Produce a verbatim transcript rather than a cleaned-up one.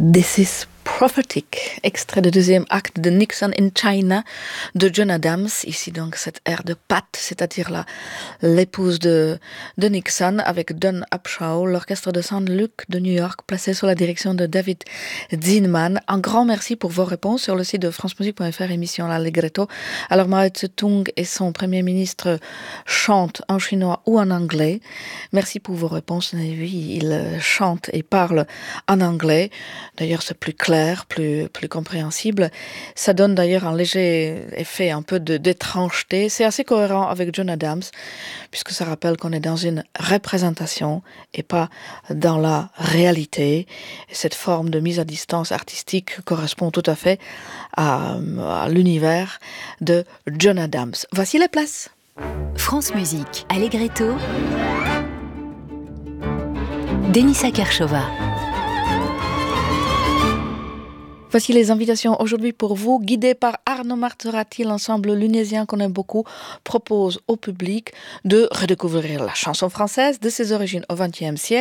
This is Prophetic, extrait du deuxième acte de Nixon in China de John Adams. Ici donc cette air de Pat, c'est-à-dire la, l'épouse de, de Nixon avec Don Upshaw, l'orchestre de Saint Luc de New York placé sous la direction de David Zinman. Un grand merci pour vos réponses sur le site de france musique point f r, émission L'Allegretto. Alors Mao Tse-tung et son premier ministre chantent en chinois ou en anglais. Merci pour vos réponses. Oui, ils chantent et parlent en anglais. D'ailleurs, c'est plus clair, plus, plus compréhensible. Ça donne d'ailleurs un léger effet un peu de, d'étrangeté. C'est assez cohérent avec John Adams, puisque ça rappelle qu'on est dans une représentation et pas dans la réalité. Et cette forme de mise à distance artistique correspond tout à fait à, à l'univers de John Adams. Voici les places. France Musique, Allegretto, Denisa Kershova. Voici les invitations aujourd'hui pour vous. Guidé par Arno Martorati, l'ensemble lunésien qu'on aime beaucoup propose au public de redécouvrir la chanson française de ses origines au vingtième siècle